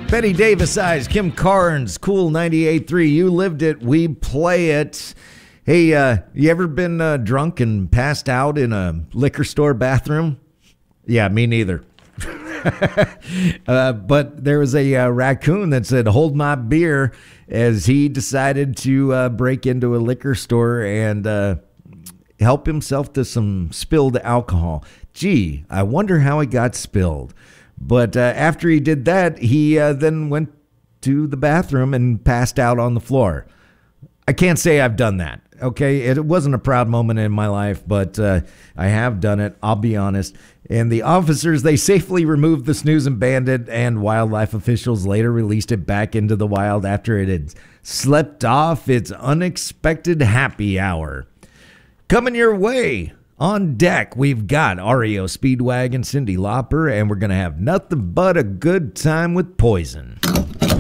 Betty Davis Eyes, Kim Carnes, Cool 98.3. You lived it. We play it. Hey, you ever been drunk and passed out in a liquor store bathroom? Yeah, me neither. But there was a raccoon that said, "Hold my beer," as he decided to break into a liquor store and help himself to some spilled alcohol. Gee, I wonder how it got spilled. But after he did that, he then went to the bathroom and passed out on the floor. I can't say I've done that. Okay, it wasn't a proud moment in my life, but I have done it, I'll be honest. And the officers, they safely removed the snoozing bandit, and wildlife officials later released it back into the wild after it had slept off its unexpected happy hour. Coming your way on deck, we've got REO Speedwagon, Cyndi Lauper, and we're going to have nothing but a good time with Poison.